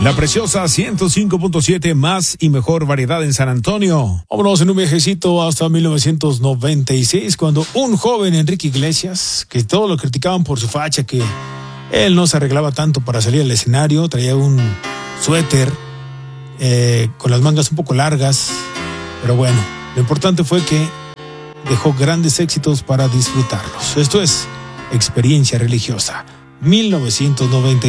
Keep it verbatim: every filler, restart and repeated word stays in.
La preciosa ciento cinco punto siete, más y mejor variedad en San Antonio. Vámonos en un viajecito hasta mil novecientos noventa y seis, cuando un joven Enrique Iglesias, que todos lo criticaban por su facha, que él no se arreglaba tanto para salir al escenario, traía un suéter eh, con las mangas un poco largas, pero bueno, lo importante fue que dejó grandes éxitos para disfrutarlos. Esto es Experiencia Religiosa, mil novecientos noventa y seis.